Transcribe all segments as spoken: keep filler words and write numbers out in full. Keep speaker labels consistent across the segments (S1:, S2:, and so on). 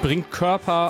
S1: bringt Körper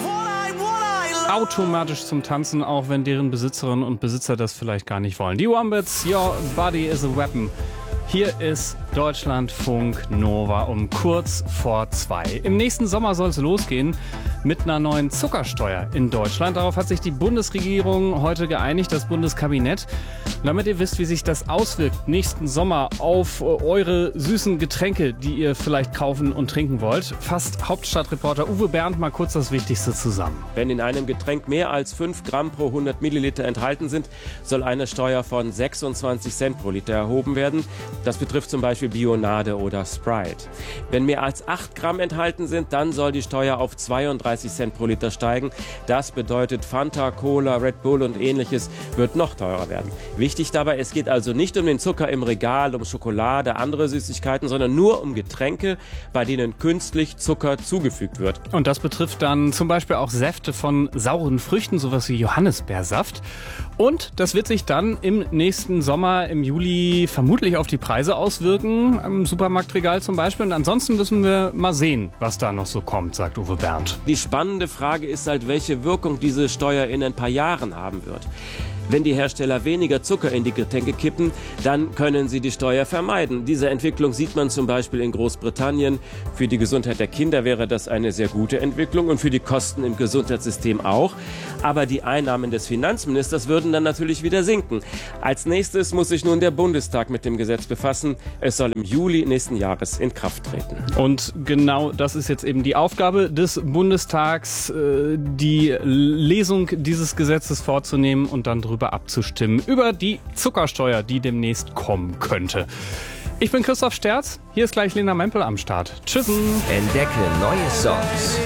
S1: automatisch zum Tanzen, auch wenn deren Besitzerinnen und Besitzer das vielleicht gar nicht wollen. Die Wombats, Your Body is a Weapon. Hier ist Deutschlandfunk Nova um kurz vor zwei. Im nächsten Sommer soll es losgehen mit einer neuen Zuckersteuer in Deutschland. Darauf hat sich die Bundesregierung heute geeinigt, das Bundeskabinett. Und damit ihr wisst, wie sich das auswirkt nächsten Sommer auf eure süßen Getränke, die ihr vielleicht kaufen und trinken wollt, fasst Hauptstadtreporter Uwe Bernd mal kurz das Wichtigste zusammen.
S2: Wenn in einem Getränk mehr als fünf Gramm pro hundert Milliliter enthalten sind, soll eine Steuer von sechsundzwanzig Cent pro Liter erhoben werden. Das betrifft zum Beispiel Bionade oder Sprite. Wenn mehr als acht Gramm enthalten sind, dann soll die Steuer auf zweiunddreißig Cent pro Liter steigen. Das bedeutet, Fanta, Cola, Red Bull und ähnliches wird noch teurer werden. Wichtig dabei, es geht also nicht um den Zucker im Regal, um Schokolade, andere Süßigkeiten, sondern nur um Getränke, bei denen künstlich Zucker zugefügt wird.
S1: Und das betrifft dann zum Beispiel auch Säfte von sauren Früchten, sowas wie Johannisbeersaft. Und das wird sich dann im nächsten Sommer, im Juli, vermutlich auf die Preise auswirken, im Supermarktregal zum Beispiel. Und ansonsten müssen wir mal sehen, was da noch so kommt, sagt Uwe Bernd.
S2: Die spannende Frage ist halt, welche Wirkung diese Steuer in ein paar Jahren haben wird. Wenn die Hersteller weniger Zucker in die Getränke kippen, dann können sie die Steuer vermeiden. Diese Entwicklung sieht man zum Beispiel in Großbritannien. Für die Gesundheit der Kinder wäre das eine sehr gute Entwicklung und für die Kosten im Gesundheitssystem auch. Aber die Einnahmen des Finanzministers würden dann natürlich wieder sinken. Als nächstes muss sich nun der Bundestag mit dem Gesetz befassen. Es soll im Juli nächsten Jahres in Kraft treten.
S1: Und genau das ist jetzt eben die Aufgabe des Bundestags, die Lesung dieses Gesetzes vorzunehmen und dann darüber abzustimmen, über die Zuckersteuer, die demnächst kommen könnte. Ich bin Christoph Sterz, hier ist gleich Lena Mempel am Start. Tschüssen!
S3: Entdecke neue Songs.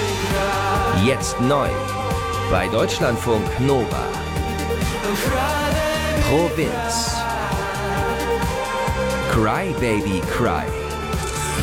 S3: Jetzt neu bei Deutschlandfunk Nova. Provinz. Cry Baby Cry.